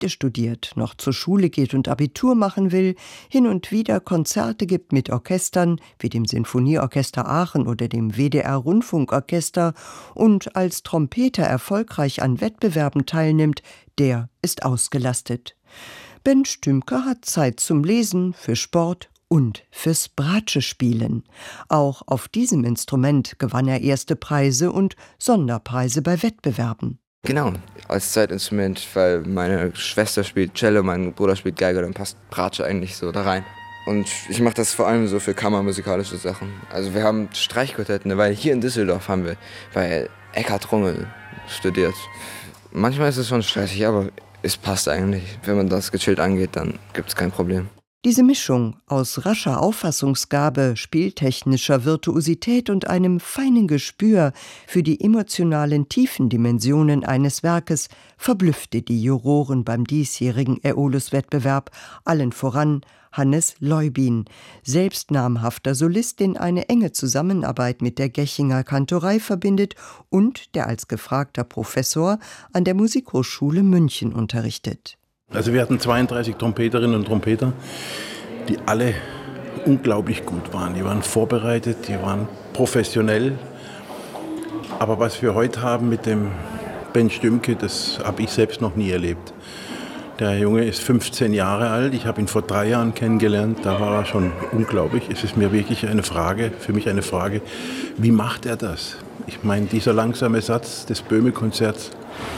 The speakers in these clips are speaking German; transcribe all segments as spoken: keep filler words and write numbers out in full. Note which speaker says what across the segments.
Speaker 1: der studiert, noch zur Schule geht und Abitur machen will, hin und wieder Konzerte gibt mit Orchestern wie dem Sinfonieorchester Aachen oder dem W D R-Rundfunkorchester und als Trompeter erfolgreich an Wettbewerben teilnimmt, der ist ausgelastet. Ben Stümke hat Zeit zum Lesen, für Sport und fürs Bratsche-Spielen. Auch auf diesem Instrument gewann er erste Preise und Sonderpreise bei Wettbewerben.
Speaker 2: Genau, als Zeitinstrument, weil meine Schwester spielt Cello, mein Bruder spielt Geige, dann passt Bratsche eigentlich so da rein. Und ich mache das vor allem so für kammermusikalische Sachen. Also wir haben Streichquartetten, weil hier in Düsseldorf haben wir bei Eckhard Rummel studiert. Manchmal ist es schon stressig, aber es passt eigentlich. Wenn man das gechillt angeht, dann gibt es kein Problem.
Speaker 1: Diese Mischung aus rascher Auffassungsgabe, spieltechnischer Virtuosität und einem feinen Gespür für die emotionalen Tiefendimensionen eines Werkes verblüffte die Juroren beim diesjährigen Äolus-Wettbewerb, allen voran Hannes Leubin, selbst namhafter Solist, den eine enge Zusammenarbeit mit der Gechinger Kantorei verbindet und der als gefragter Professor an der Musikhochschule München unterrichtet.
Speaker 3: Also wir hatten zweiunddreißig Trompeterinnen und Trompeter, die alle unglaublich gut waren. Die waren vorbereitet, die waren professionell. Aber was wir heute haben mit dem Ben Stümke, das habe ich selbst noch nie erlebt. Der Junge ist fünfzehn Jahre alt, ich habe ihn vor drei Jahren kennengelernt, da war er schon unglaublich. Es ist mir wirklich eine Frage, für mich eine Frage, wie macht er das? Ich meine, dieser langsame Satz des Böhme-Konzerts,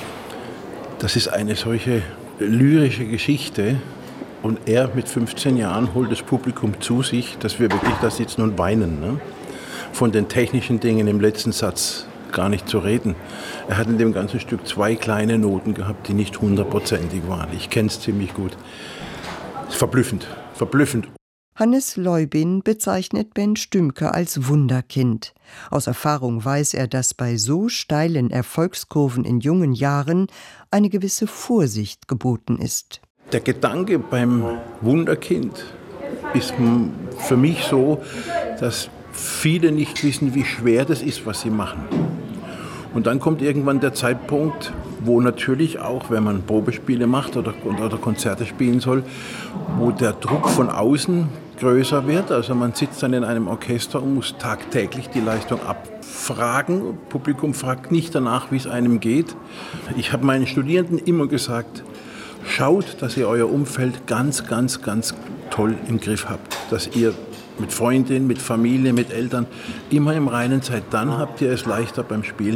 Speaker 3: das ist eine solche lyrische Geschichte und er mit fünfzehn Jahren holt das Publikum zu sich, dass wir wirklich da sitzen und weinen. Ne? Von den technischen Dingen im letzten Satz gar nicht zu reden. Er hat in dem ganzen Stück zwei kleine Noten gehabt, die nicht hundertprozentig waren. Ich kenne es ziemlich gut. Verblüffend, verblüffend.
Speaker 1: Hannes Leubin bezeichnet Ben Stümke als Wunderkind. Aus Erfahrung weiß er, dass bei so steilen Erfolgskurven in jungen Jahren eine gewisse Vorsicht geboten ist.
Speaker 3: Der Gedanke beim Wunderkind ist für mich so, dass viele nicht wissen, wie schwer das ist, was sie machen. Und dann kommt irgendwann der Zeitpunkt, wo natürlich auch, wenn man Probespiele macht oder, oder Konzerte spielen soll, wo der Druck von außen größer wird. Also man sitzt dann in einem Orchester und muss tagtäglich die Leistung abfragen. Das Publikum fragt nicht danach, wie es einem geht. Ich habe meinen Studierenden immer gesagt, schaut, dass ihr euer Umfeld ganz, ganz, ganz toll im Griff habt. Dass ihr mit Freundin, mit Familie, mit Eltern immer im Reinen seid. Dann habt ihr es leichter beim Spielen.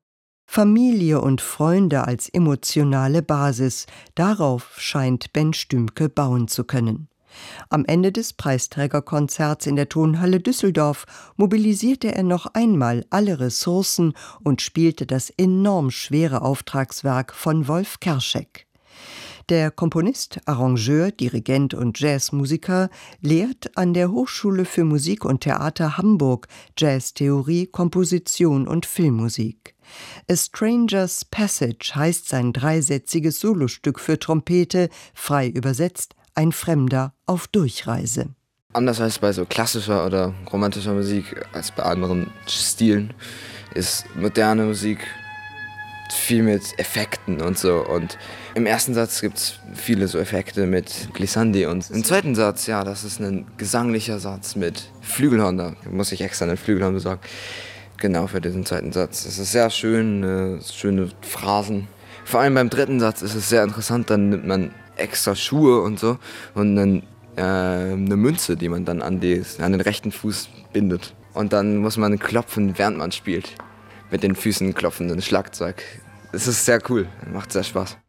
Speaker 1: Familie und Freunde als emotionale Basis, darauf scheint Ben Stümke bauen zu können. Am Ende des Preisträgerkonzerts in der Tonhalle Düsseldorf mobilisierte er noch einmal alle Ressourcen und spielte das enorm schwere Auftragswerk von Wolf Kerschek. Der Komponist, Arrangeur, Dirigent und Jazzmusiker lehrt an der Hochschule für Musik und Theater Hamburg Jazztheorie, Komposition und Filmmusik. A Stranger's Passage heißt sein dreisätziges Solostück für Trompete, frei übersetzt ein Fremder auf Durchreise.
Speaker 2: Anders als bei so klassischer oder romantischer Musik, als bei anderen Stilen, ist moderne Musik viel mit Effekten und so. Und im ersten Satz gibt es viele so Effekte mit Glissandi. Und im zweiten Satz, ja, das ist ein gesanglicher Satz mit Flügelhorn. Da muss ich extra einen Flügelhorn besorgen. Genau für diesen zweiten Satz. Es ist sehr schön, äh, schöne Phrasen. Vor allem beim dritten Satz ist es sehr interessant, dann nimmt man extra Schuhe und so und dann äh, eine Münze, die man dann an, die, an den rechten Fuß bindet. Und dann muss man klopfen, während man spielt. Mit den Füßen klopfen, ein Schlagzeug. Es ist sehr cool, macht sehr Spaß.